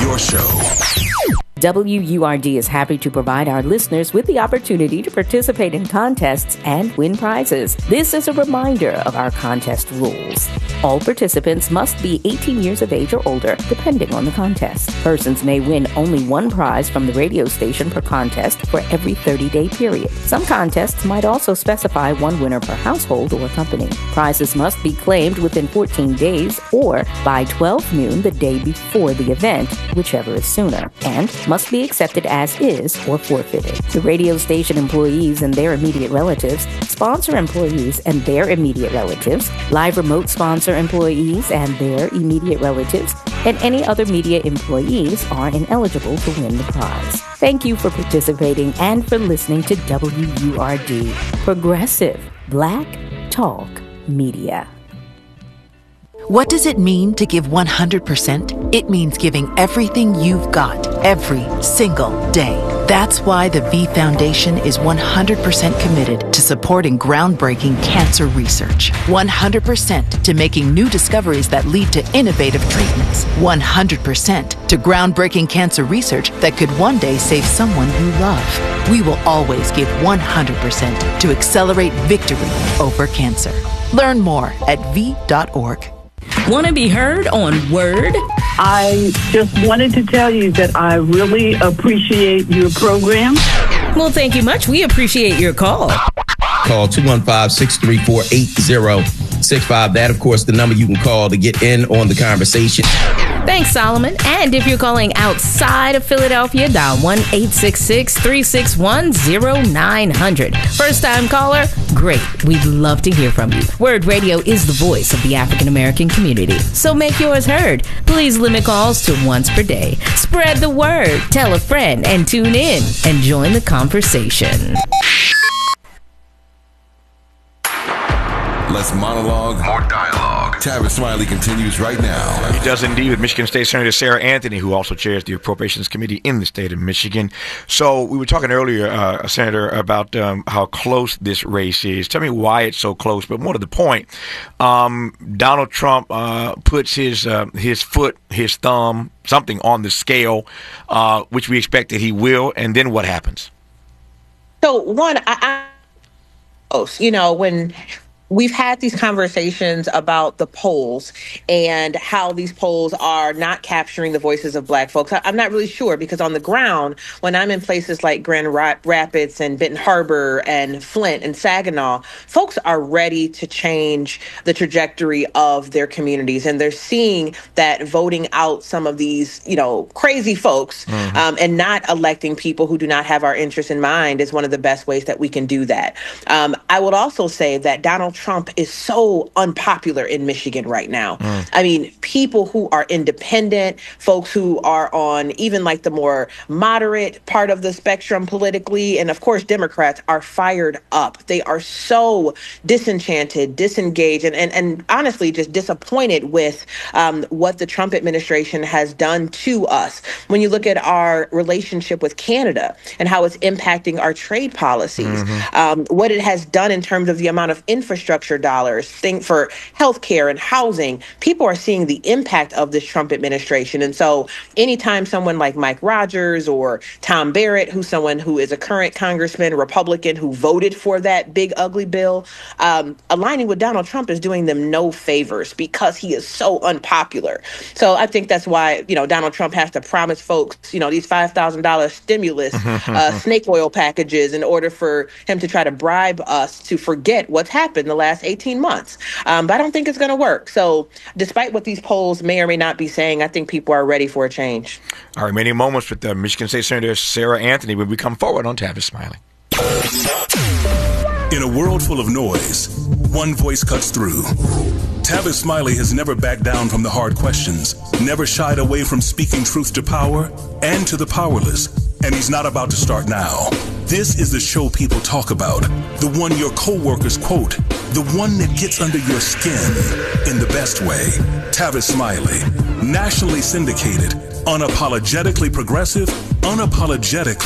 your show. WURD is happy to provide our listeners with the opportunity to participate in contests and win prizes. This is a reminder of our contest rules. All participants must be 18 years of age or older, depending on the contest. Persons may win only one prize from the radio station per contest for every 30-day period. Some contests might also specify one winner per household or company. Prizes must be claimed within 14 days or by 12 noon the day before the event, whichever is sooner, and must be accepted as is or forfeited. The radio station employees and their immediate relatives, sponsor employees and their immediate relatives, live remote sponsor employees and their immediate relatives, and any other media employees are ineligible to win the prize. Thank you for participating and for listening to WURD, Progressive Black Talk Media. What does it mean to give 100%? It means giving everything you've got every single day. That's why the V Foundation is 100% committed to supporting groundbreaking cancer research. 100% to making new discoveries that lead to innovative treatments. 100% to groundbreaking cancer research that could one day save someone you love. We will always give 100% to accelerate victory over cancer. Learn more at v.org. Want to be heard on Word? I just wanted to tell you that I really appreciate your program. Well, thank you much. We appreciate your call. Call 215-634-8065. That, of course, the number you can call to get in on the conversation. Thanks, Solomon. And if you're calling outside of Philadelphia, dial 1-866-361-0900. First-time caller? Great. We'd love to hear from you. Word Radio is the voice of the African American community. So make yours heard. Please limit calls to once per day. Spread the word. Tell a friend and tune in and join the conversation. Less monologue, more dialogue. Tavis Smiley continues right now. He does indeed with Michigan State Senator Sarah Anthony, who also chairs the Appropriations Committee in the state of Michigan. So we were talking earlier, Senator, about how close this race is. Tell me why it's so close, but more to the point, Donald Trump puts his foot, his thumb, something on the scale, which we expect that he will, and then what happens? So, one, when we've had these conversations about the polls and how these polls are not capturing the voices of Black folks. I'm not really sure, because on the ground, when I'm in places like Grand Rapids and Benton Harbor and Flint and Saginaw, folks are ready to change the trajectory of their communities. And they're seeing that voting out some of these, crazy folks and not electing people who do not have our interests in mind is one of the best ways that we can do that. I would also say that Donald Trump is so unpopular in Michigan right now. I mean, people who are independent, folks who are on even like the more moderate part of the spectrum politically, and of course, Democrats are fired up. They are so disenchanted, disengaged, and honestly just disappointed with what the Trump administration has done to us. When you look at our relationship with Canada and how it's impacting our trade policies, what it has done in terms of the amount of infrastructure dollars, for healthcare and housing, people are seeing the impact of this Trump administration. And so anytime someone like Mike Rogers or Tom Barrett, who's someone who is a current congressman, Republican, who voted for that big, ugly bill, aligning with Donald Trump is doing them no favors because he is so unpopular. So I think that's why, Donald Trump has to promise folks, these $5,000 stimulus, snake oil packages in order for him to try to bribe us to forget what's happened the last 18 months. But I don't think it's going to work. So despite what these polls may or may not be saying, I think people are ready for a change. All right, many moments with Michigan State Senator Sarah Anthony when we come forward on Tavis Smiley. In a world full of noise, one voice cuts through. Tavis Smiley has never backed down from the hard questions, never shied away from speaking truth to power and to the powerless, and he's not about to start now. This is the show people talk about, the one your coworkers quote, the one that gets under your skin in the best way. Tavis Smiley, nationally syndicated, unapologetically progressive, unapologetically